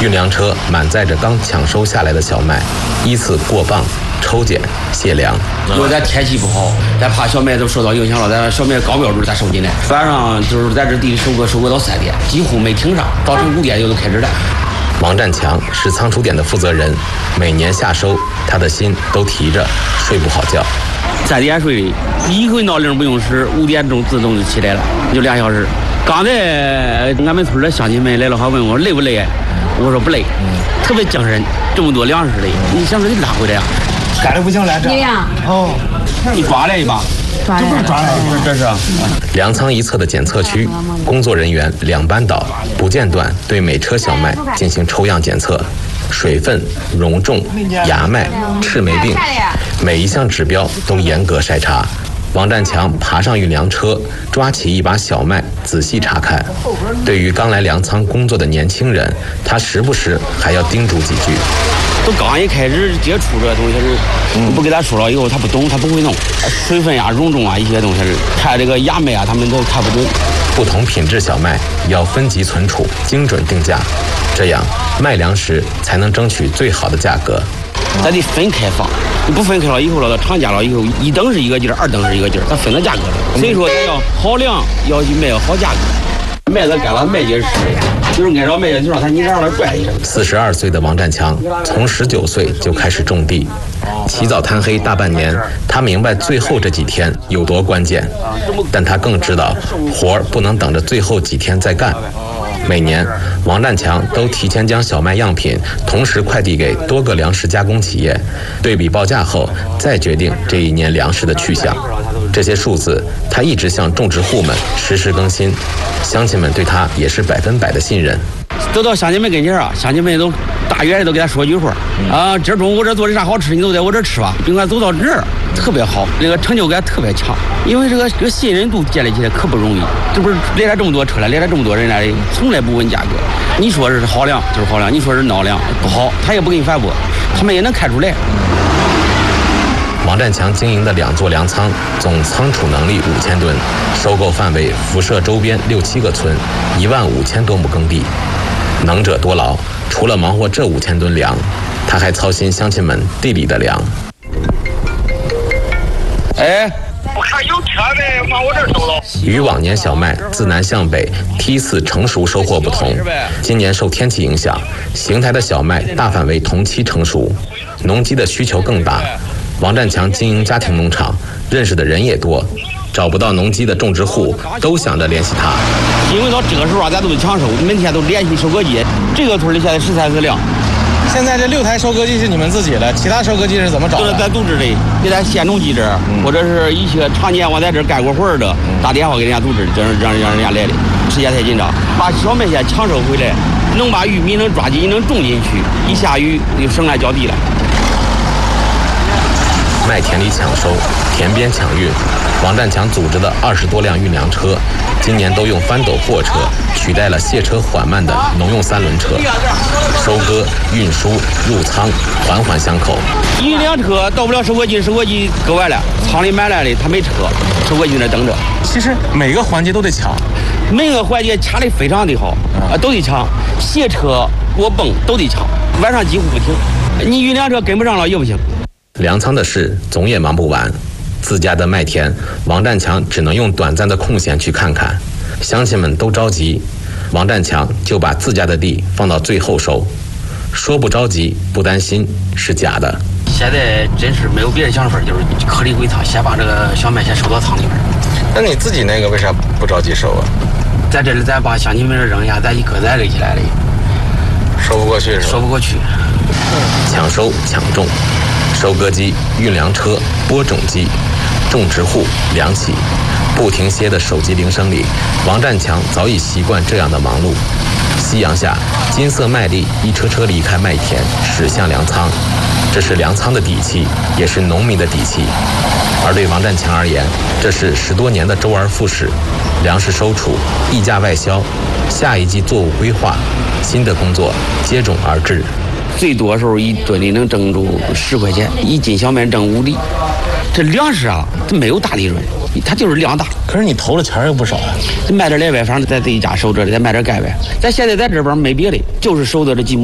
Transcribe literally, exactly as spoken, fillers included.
运粮车满载着刚抢收下来的小麦，依次过磅、抽检、卸粮。 因为咱天气不好，咱怕小麦都受到影响了，咱小麦高标准咱收进来。晚上就是在这地收割，收割到三点，几乎没停上，早晨五点就都开始了。 王占强是仓储点的负责人，每年夏收，他的心都提着，睡不好觉。 三点睡，一回闹铃不用使，五点钟自动就起来了，就俩小时。刚才俺们村的乡亲们来了，还问我累不累，我说不累，特别精神。这么多粮食的，你想说你拉回来呀？ 赶的不行来着。哦， 你抓来一把， 这不是抓来一把， 这是。 粮仓一侧的检测区，工作人员两班倒，不间断对每车小麦进行抽样检测，水分、容重、芽麦、赤霉病，每一项指标都严格筛查。王占强爬上运粮车，抓起一把小麦，仔细查看。对于刚来粮仓工作的年轻人，他时不时还要叮嘱几句。 都刚一开始接触这东西是，嗯、不给他说了以后，他不懂，他不会弄。水分呀、容重啊一些东西，看这个芽麦啊，他们都看不准。 不同品质小麦要分级存储，精准定价，这样卖粮时才能争取最好的价格。 咱得分开放，你不分开了以后了，到厂家了以后，一等是一个劲儿，二等是一个劲儿，它分了价格了。所以说，要好粮，要去卖好价格。麦子干了，麦秸是，就是按照麦秸就让它你让它拽一下。 四十二岁的王占强，从十九岁就开始种地，起早贪黑大半年，他明白最后这几天有多关键，但他更知道活儿不能等着最后几天再干。每年，王占强都提前将小麦样品同时快递给多个粮食加工企业，对比报价后再决定这一年粮食的去向。这些数字他一直向种植户们实时更新，乡亲们对他也是百分百的信任。 走到乡亲们跟前啊，乡亲们都大约的都给他说句话啊，今儿中午我这做的啥好吃，你都在我这吃吧。尽管走到这儿特别好，这个成就感特别强，因为这个这个信任度建立起来可不容易。这不是来了这么多车了，来了这么多人来，从来不问价格。你说是好粮就是好粮，你说是孬粮不好，他也不给你反驳，他们也能看出来。 王占强经营的两座粮仓总仓储能力五千吨，收购范围辐射周边六七个村，一万五千多亩耕地。能者多劳，除了忙活这五千吨粮，他还操心乡亲们地里的粮。 哎， 我看有车呗，往我这收了。 与往年小麦自南向北梯次成熟收获不同，今年受天气影响，邢台的小麦大范围同期成熟，农机的需求更大。王占强经营家庭农场，认识的人也多，找不到农机的种植户都想着联系他。 因为到这个时候啊，咱都得抢收，每天都联系收割机。这个村里现在十三个粮。 现在这六台收割机是你们自己的，其他收割机是怎么找的？ 都是咱组织的，给咱县农机这儿，嗯、或者是一些常年我在这儿干过活儿的，嗯、打电话给人家组织，让让让人家来的。时间太紧张，把小麦先抢收回来，能把玉米能抓紧，能种进去，一下雨就省来浇地了。 麦田里抢收，田边抢运，王占强组织的二十多辆运粮车，今年都用翻斗货车取代了卸车缓慢的农用三轮车，收割、运输、入仓，环环相扣。 一辆车到不了收割机，收割机割完了，仓里满来的，他没车，收割机在那等着。 其实每个环节都得抢， 每个环节掐得非常的好，啊，都得抢，卸车、过泵都得抢，晚上几乎不停。你运粮车跟不上了也不行。 粮仓的事总也忙不完，自家的麦田，王占强只能用短暂的空闲去看看。乡亲们都着急，王占强就把自家的地放到最后收。说不着急不担心是假的。 现在真是没有别的想法，就是颗粒归仓，先把这个小麦先收到仓里边。 那你自己那个为啥不着急收啊？ 在这里咱把乡亲们扔下，咱一颗咱垒起来了， 收不过去是吧？ 收不过去。 抢收抢种，收割机、运粮车、播种机，种植户、粮企，不停歇的手机铃声里，王占强早已习惯这样的忙碌。夕阳下，金色麦粒一车车离开麦田，驶向粮仓。这是粮仓的底气，也是农民的底气。而对王占强而言，这是十多年的周而复始，粮食收储、溢价外销，下一季作物规划，新的工作接踵而至。 最多时候一吨里能挣住十块钱，一斤小麦挣五厘。这粮食啊，它没有大利润，它就是量大。 可是你投的钱又不少啊。 卖点来呗，反正在自己家收着，再卖点盖呗。咱现在在这边没别的，就是收的这几亩。